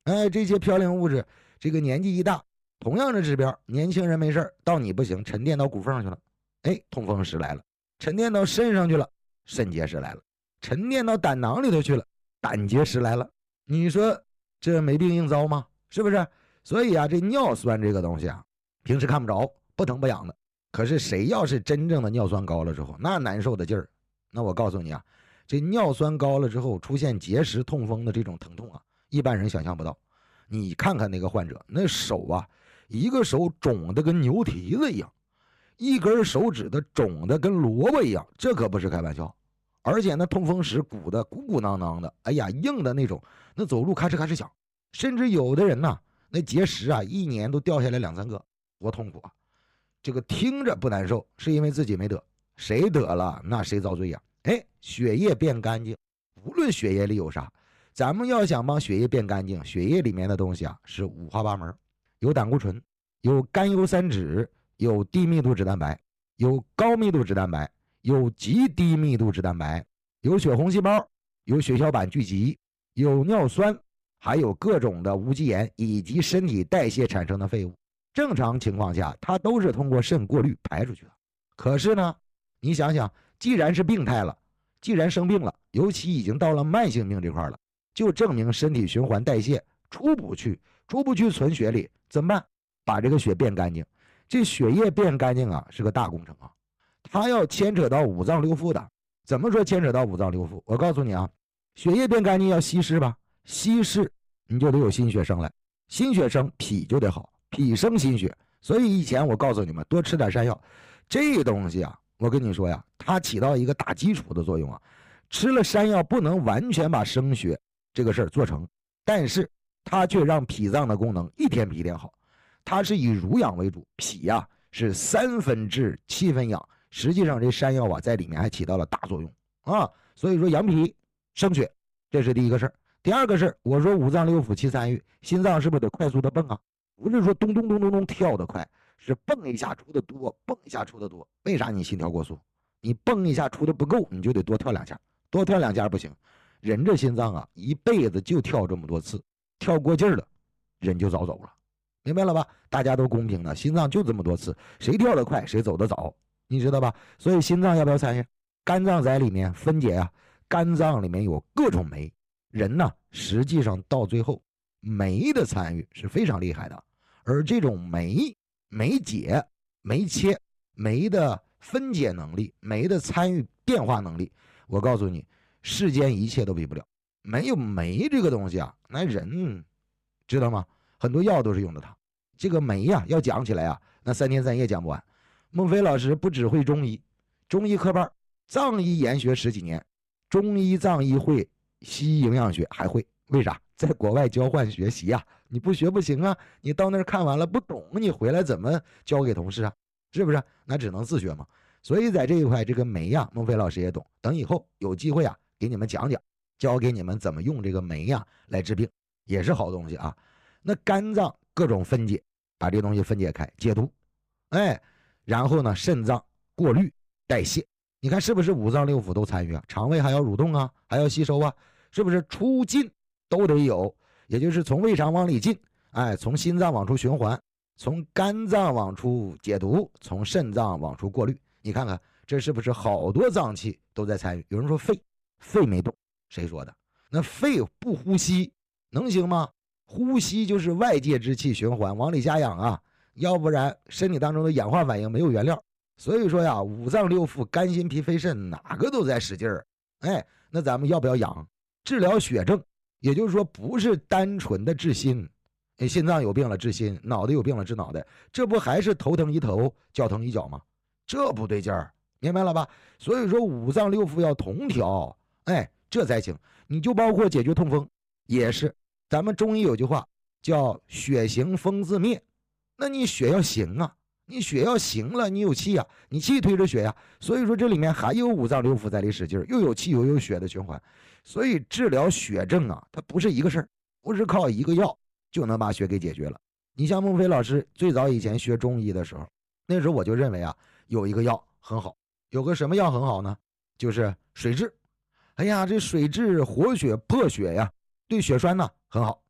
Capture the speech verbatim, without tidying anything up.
哎，这些嘌呤物质，这个年纪一大，同样的指标，年轻人没事到你不行，沉淀到骨缝去了，哎，痛风石来了；沉淀到肾上去了，肾结石来了；沉淀到胆囊里头去了，胆结石来了。你说这没病硬糟吗？是不是？所以啊，这尿酸这个东西啊，平时看不着，不疼不痒的。可是谁要是真正的尿酸高了之后，那难受的劲儿，那我告诉你啊，这尿酸高了之后出现结石痛风的这种疼痛啊，一般人想象不到。你看看那个患者，那手啊，一个手肿的跟牛蹄子一样，一根手指的肿的跟萝卜一样，这可不是开玩笑。而且那痛风石鼓的鼓鼓囊囊的，哎呀，硬的那种，那走路咔哧咔哧响。甚至有的人呐、啊，那结石啊，一年都掉下来两三个，多痛苦啊！这个听着不难受，是因为自己没得，谁得了那谁遭罪呀、啊？哎，血液变干净，无论血液里有啥，咱们要想帮血液变干净，血液里面的东西啊是五花八门，有胆固醇，有甘油三酯，有低密度脂蛋白，有高密度脂蛋白，有极低密度脂蛋白，有血红细胞，有血小板聚集，有尿酸，还有各种的无机盐以及身体代谢产生的废物。正常情况下它都是通过肾过滤排出去的。可是呢，你想想，既然是病态了，既然生病了，尤其已经到了慢性病这块了，就证明身体循环代谢出不去，出不去存血里，怎么办？把这个血变干净。这血液变干净啊，是个大工程啊，它要牵扯到五脏六腑的。怎么说牵扯到五脏六腑？我告诉你啊，血液变干净要稀释吧，稀释你就得有新血生来，新血生脾就得好，脾生心血。所以以前我告诉你们多吃点山药，这东西啊，我跟你说呀，它起到一个打基础的作用啊。吃了山药不能完全把生血这个事儿做成，但是它却让脾脏的功能一天比一天好。它是以濡养为主，脾呀、啊、是三分治七分养，实际上这山药啊在里面还起到了大作用啊。所以说养脾生血，这是第一个事儿。第二个事儿，我说五脏六腑齐参与，心脏是不是得快速的蹦啊？不是说咚咚咚咚咚跳得快，是蹦一下出的多，蹦一下出的多。为啥你心跳过速？你蹦一下出的不够，你就得多跳两下，多跳两下不行。人这心脏啊，一辈子就跳这么多次，跳过劲儿了，人就早走了。明白了吧？大家都公平的，心脏就这么多次，谁跳得快谁走得早，你知道吧？所以心脏要不要参与？肝脏在里面分解啊，肝脏里面有各种酶，人呢实际上到最后酶的参与是非常厉害的。而这种酶、酶解、酶切、酶的分解能力、酶的参与变化能力，我告诉你，世间一切都比不了。没有酶这个东西啊，那人知道吗？很多药都是用的它。这个酶呀、啊，要讲起来啊，那三天三夜讲不完。孟非老师不只会中医，中医科班，藏医研学十几年，中医藏医会，西医营养学还会。为啥？在国外交换学习呀、啊，你不学不行啊！你到那儿看完了不懂，你回来怎么教给同事啊？是不是？那只能自学嘛。所以在这一块，这个酶呀、啊，孟非老师也懂。等以后有机会啊，给你们讲讲，教给你们怎么用这个酶呀、啊、来治病，也是好东西啊。那肝脏各种分解，把这东西分解开，解毒，哎，然后呢，肾脏过滤代谢，你看是不是五脏六腑都参与啊？肠胃还要蠕动啊，还要吸收啊，是不是出进都得有？也就是从胃肠往里进，哎，从心脏往出循环，从肝脏往出解毒，从肾脏往出过滤。你看看这是不是好多脏器都在参与？有人说肺，肺没动，谁说的？那肺不呼吸能行吗？呼吸就是外界之气循环往里加氧啊，要不然身体当中的氧化反应没有原料。所以说呀，五脏六腑肝心脾肺肾哪个都在使劲儿。哎，那咱们要不要养？治疗血症，也就是说不是单纯的治心，哎，心脏有病了治心，脑袋有病了治脑袋，这不还是头疼一头脚疼一脚吗？这不对劲儿，明白了吧？所以说五脏六腑要同调，哎，这才行。你就包括解决痛风也是，咱们中医有句话叫血行风自灭，那你血要行啊，你血要行了，你有气啊，你气推着血呀、啊，所以说这里面还有五脏六腑在里使劲，又有气又有血的循环。所以治疗血症啊，它不是一个事儿，不是靠一个药就能把血给解决了。你像孟非老师最早以前学中医的时候，那时候我就认为啊，有一个药很好，有个什么药很好呢？就是水蛭。哎呀，这水蛭活血破血呀，对血栓呢很好。